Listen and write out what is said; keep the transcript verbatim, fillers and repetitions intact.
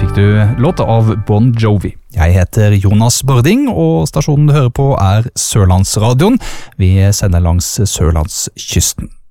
fikk du låta av Bon Jovi. Jeg heter Jonas Bording, og stasjonen du hører på er Sørlandsradioen. Vi sender langs Sørlandskysten.